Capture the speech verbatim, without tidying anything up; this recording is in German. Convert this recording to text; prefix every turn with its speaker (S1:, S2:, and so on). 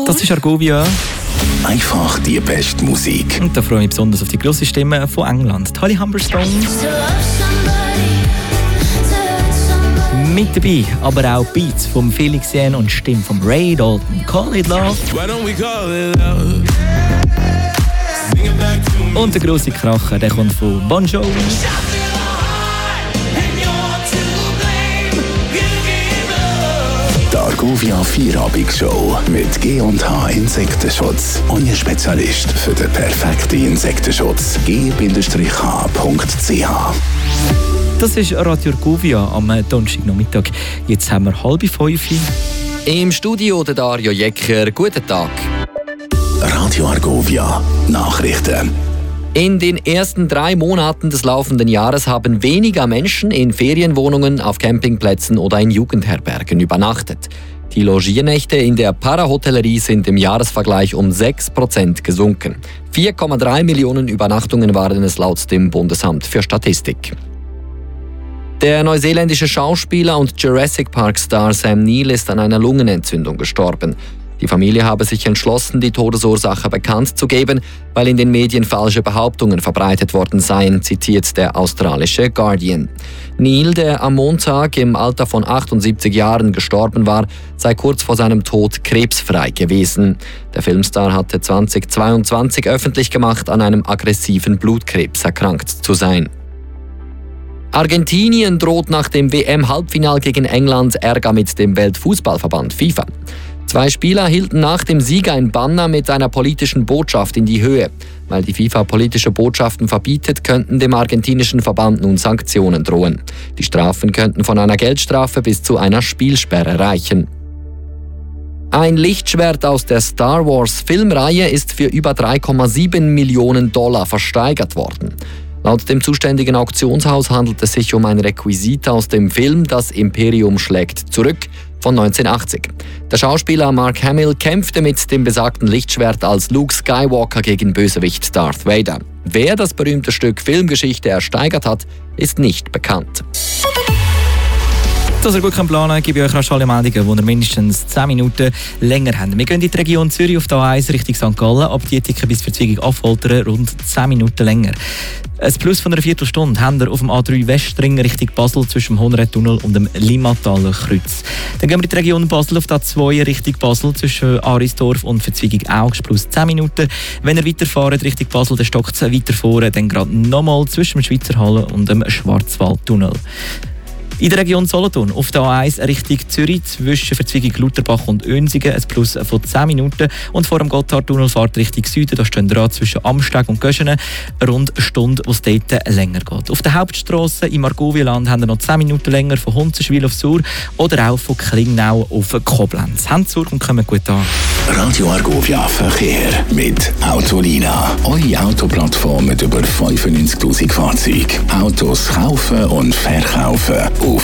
S1: Das ist Argovia.
S2: Einfach die beste Musik.
S1: Und da freue ich mich besonders auf die grosse Stimme von England. Holly Humberstone. Mit dabei, aber auch Beats vom Felix Jähn und Stimme von Ray Dalton. Call it love. Und der grosse Kracher, der kommt von Bon Jovi.
S2: Die Argovia Vierabendshow mit G und H Insektenschutz. Euer Spezialist für den perfekten Insektenschutz. g Bindestrich h punkt c h.
S1: Das ist Radio Argovia am Donnerstagnachmittag. Jetzt haben wir halb fünf.
S3: Im Studio der Dario Jecker. Guten Tag.
S2: Radio Argovia Nachrichten.
S3: In den ersten drei Monaten des laufenden Jahres haben weniger Menschen in Ferienwohnungen, auf Campingplätzen oder in Jugendherbergen übernachtet. Die Logiernächte in der Parahotellerie sind im Jahresvergleich um sechs Prozent gesunken. vier Komma drei Millionen Übernachtungen waren es laut dem Bundesamt für Statistik. Der neuseeländische Schauspieler und Jurassic Park-Star Sam Neill ist an einer Lungenentzündung gestorben. Die Familie habe sich entschlossen, die Todesursache bekannt zu geben, weil in den Medien falsche Behauptungen verbreitet worden seien, zitiert der australische Guardian. Neill, der am Montag im Alter von achtundsiebzig Jahren gestorben war, sei kurz vor seinem Tod krebsfrei gewesen. Der Filmstar hatte zweitausendzweiundzwanzig öffentlich gemacht, an einem aggressiven Blutkrebs erkrankt zu sein. Argentinien droht nach dem W M-Halbfinal gegen England Ärger mit dem Weltfußballverband FIFA. Zwei Spieler hielten nach dem Sieg ein Banner mit einer politischen Botschaft in die Höhe. Weil die FIFA politische Botschaften verbietet, könnten dem argentinischen Verband nun Sanktionen drohen. Die Strafen könnten von einer Geldstrafe bis zu einer Spielsperre reichen. Ein Lichtschwert aus der Star Wars Filmreihe ist für über drei Komma sieben Millionen Dollar versteigert worden. Laut dem zuständigen Auktionshaus handelt es sich um ein Requisit aus dem Film Das Imperium schlägt zurück von neunzehnhundertachtzig. Der Schauspieler Mark Hamill kämpfte mit dem besagten Lichtschwert als Luke Skywalker gegen Bösewicht Darth Vader. Wer das berühmte Stück Filmgeschichte ersteigert hat, ist nicht bekannt.
S1: Dass ihr gut planen könnt, gebe ich euch rasch alle Meldungen, die ihr mindestens zehn Minuten länger habt. Wir gehen in die Region Zürich auf der A eins Richtung Sankt Gallen, ab Dietiken bis Verzweigung Affoltern rund zehn Minuten länger. Ein Plus von einer Viertelstunde haben wir auf dem A drei Westring Richtung Basel zwischen dem Honredtunnel und dem Limmataler Kreuz. Dann gehen wir in die Region Basel auf der A zwei Richtung Basel zwischen Arisdorf und Verzweigung Augs plus zehn Minuten. Wenn ihr weiterfahrt Richtung Basel, dann stockt es weiter vor, dann gerade nochmal zwischen dem Schweizer Halle und dem Schwarzwaldtunnel. In der Region Solothurn auf der A eins Richtung Zürich zwischen Verzweigung Lutherbach und Önsingen ein Plus von zehn Minuten und vor dem Gotthardtunnel fahrt Richtung Süden, da stehen dran zwischen Amsteg und Göschenen rund eine Stunde, wo es dort länger geht. Auf der Hauptstrasse im Argovierland haben wir noch zehn Minuten länger von Hunzenschwil auf Sur oder auch von Klingnau auf Koblenz. Haben Sur und kommen gut an.
S2: Radio Argovia Verkehr mit Autolina. Eure Autoplattform mit über fünfundneunzigtausend Fahrzeugen. Autos kaufen und verkaufen